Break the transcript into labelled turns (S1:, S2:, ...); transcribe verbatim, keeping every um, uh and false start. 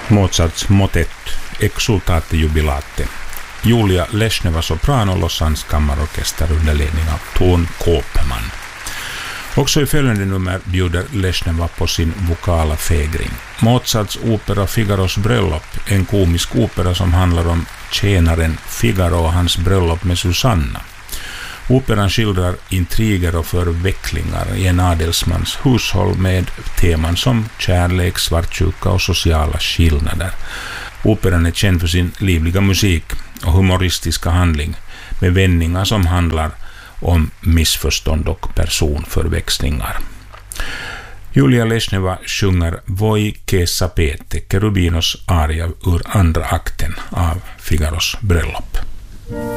S1: Mozarts motet Exultate jubilate. Julia Lesneva soprano, Lausannes kammarorkester under ledning av Ton Koopman. Också i följande nummer bjuder Lesneva på sin vokala fägring. Mozarts opera Figaros bröllop, en komisk opera som handlar om tjänaren Figaro och hans bröllop med Susanna. Operan skildrar intriger och förvecklingar i en adelsmans hushåll med teman som kärlek, svartsjuka och sociala skillnader. Operan är känd för sin livliga musik och humoristiska handling med vändningar som handlar om missförstånd och personförväxlingar. Julia Lesneva sjunger Voi che sapete, Cherubinos aria ur andra akten av Figaros bröllop.